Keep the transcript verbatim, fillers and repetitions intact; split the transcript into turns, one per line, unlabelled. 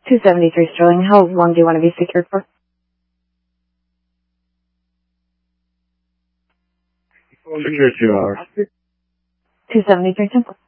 two seventy-three Sterling. How long do you want to be secured for?
Secure two hours.
two seventy-three Temple.